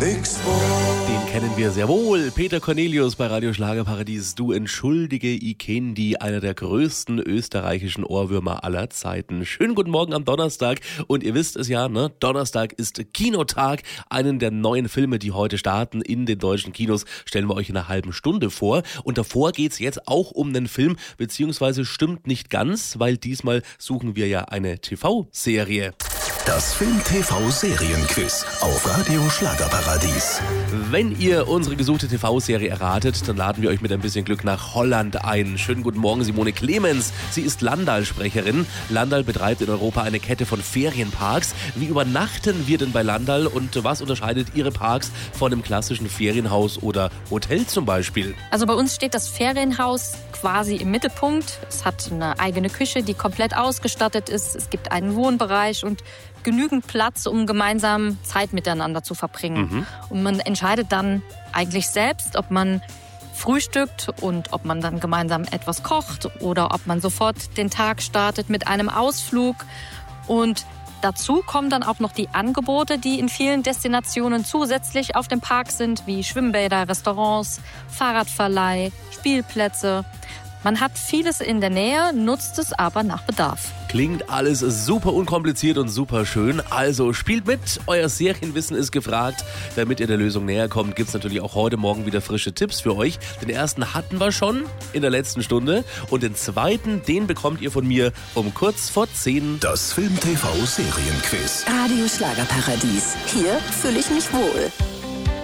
Den kennen wir sehr wohl. Peter Cornelius bei Radio Schlagerparadies. Du entschuldige, ich kenn die, einer der größten österreichischen Ohrwürmer aller Zeiten. Schönen guten Morgen am Donnerstag. Und ihr wisst es ja, ne? Donnerstag ist Kinotag. Einen der neuen Filme, die heute starten in den deutschen Kinos, stellen wir euch in einer halben Stunde vor. Und davor geht's jetzt auch um einen Film, beziehungsweise stimmt nicht ganz, weil diesmal suchen wir ja eine TV-Serie. Das Film-TV-Serienquiz auf Radio Schlagerparadies. Wenn ihr unsere gesuchte TV-Serie erratet, dann laden wir euch mit ein bisschen Glück nach Holland ein. Schönen guten Morgen, Simone Clemens. Sie ist Landal-Sprecherin. Landal betreibt in Europa eine Kette von Ferienparks. Wie übernachten wir denn bei Landal und was unterscheidet Ihre Parks von einem klassischen Ferienhaus oder Hotel zum Beispiel? Also bei uns steht das Ferienhaus quasi im Mittelpunkt. Es hat eine eigene Küche, die komplett ausgestattet ist. Es gibt einen Wohnbereich und genügend Platz, um gemeinsam Zeit miteinander zu verbringen. Und man entscheidet dann eigentlich selbst, ob man frühstückt und ob man dann gemeinsam etwas kocht oder ob man sofort den Tag startet mit einem Ausflug. Und dazu kommen dann auch noch die Angebote, die in vielen Destinationen zusätzlich auf dem Park sind, wie Schwimmbäder, Restaurants, Fahrradverleih, Spielplätze. Man hat vieles in der Nähe, nutzt es aber nach Bedarf. Klingt alles super unkompliziert und super schön. Also spielt mit, euer Serienwissen ist gefragt. Damit ihr der Lösung näher kommt, gibt's natürlich auch heute Morgen wieder frische Tipps für euch. Den ersten hatten wir schon in der letzten Stunde und den zweiten, den bekommt ihr von mir um kurz vor 10. Das Film-TV-Serienquiz. Radio Schlagerparadies. Hier fühle ich mich wohl.